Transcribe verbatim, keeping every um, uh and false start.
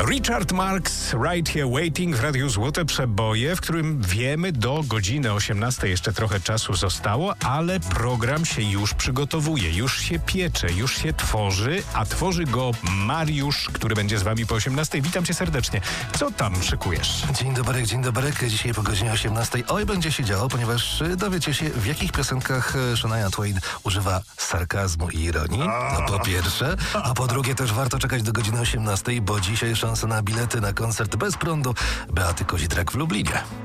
Richard Marx, Right Here Waiting w Radiu Złote Przeboje, w którym wiemy, do godziny osiemnastej jeszcze trochę czasu zostało, ale program się już przygotowuje, już się piecze, już się tworzy, a tworzy go Mariusz, który będzie z wami po osiemnastej. Witam cię serdecznie. Co tam szykujesz? Dzień dobry, dzień dobry. Dzisiaj po godzinie osiemnastej. Oj, będzie się działo, ponieważ dowiecie się, w jakich piosenkach Shania Twain używa sarkazmu i ironii. No po pierwsze. A po drugie też warto czekać do godziny osiemnastej, bo dzisiaj szansa na bilety na koncert bez prądu Beaty Kozidrak w Lublinie.